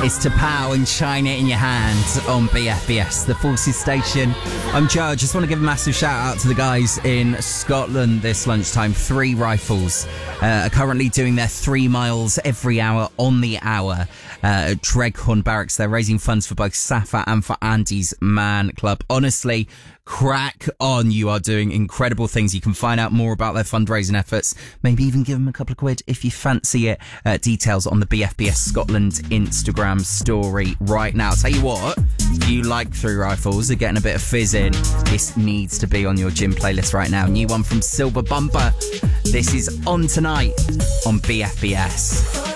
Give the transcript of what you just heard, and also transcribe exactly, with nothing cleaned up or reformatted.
It's to pow and shine it in your hands on B F B S, the Forces Station. I'm Joe. I just want to give a massive shout out to the guys in Scotland this lunchtime. Three Rifles uh, are currently doing their three miles every hour on the hour uh, at Dreghorn Barracks. They're raising funds for both Safa and for Andy's Man Club. Honestly, crack on. You are doing incredible things. You can find out more about their fundraising efforts. Maybe even give them a couple of quid if you fancy it. Uh, details on the B F B S Scotland Instagram story right now. I'll tell you what, if you like Three Rifles, are getting a bit of fizz in, this needs to be on your gym playlist right now. New one from Silver Bumper. This is On Tonight on B F B S.